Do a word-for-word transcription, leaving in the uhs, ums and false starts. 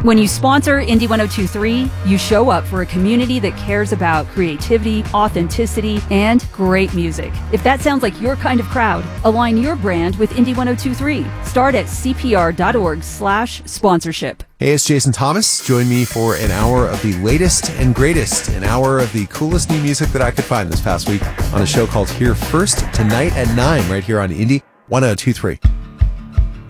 When you sponsor Indie ten twenty-three, you show up for a community that cares about creativity, authenticity, and great music. If that sounds like your kind of crowd, align your brand with Indie ten twenty-three. Start at cpr.org slash sponsorship. Hey, it's Jason Thomas. Join me for an hour of the latest and greatest, an hour of the coolest new music that I could find this past week on a show called Here First, tonight at nine, right here on Indie ten twenty-three.